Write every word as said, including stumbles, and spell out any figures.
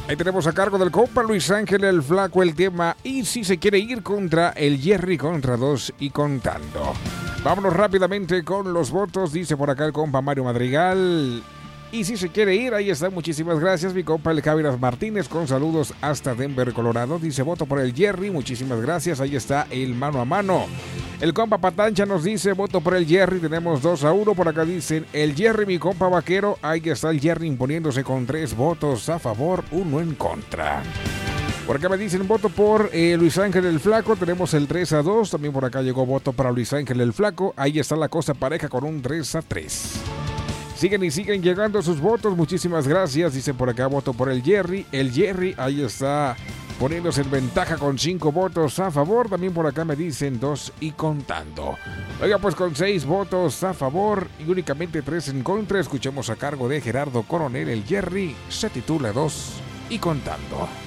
Ahí tenemos a cargo del compa Luis Ángel el Flaco el tema y si se quiere ir contra el Jerry contra dos y contando. Vámonos rápidamente con los votos, dice por acá el compa Mario Madrigal. Y si se quiere ir, ahí está, muchísimas gracias, mi compa el Javier Martínez, con saludos hasta Denver, Colorado. Dice, voto por el Jerry, muchísimas gracias, ahí está el mano a mano. El compa Patancha nos dice, voto por el Jerry, tenemos dos a uno, por acá dicen, el Jerry, mi compa vaquero, ahí está el Jerry imponiéndose con tres votos a favor, uno en contra. Por acá me dicen voto por eh, Luis Ángel el Flaco, tenemos el tres a dos, también por acá llegó voto para Luis Ángel el Flaco, ahí está la cosa pareja con un tres a tres. Siguen y siguen llegando sus votos, muchísimas gracias. Dicen por acá, voto por el Jerry. El Jerry ahí está poniéndose en ventaja con cinco votos a favor. También por acá me dicen dos y contando. Oiga, pues con seis votos a favor y únicamente tres en contra, escuchemos a cargo de Gerardo Coronel. El Jerry se titula dos y contando.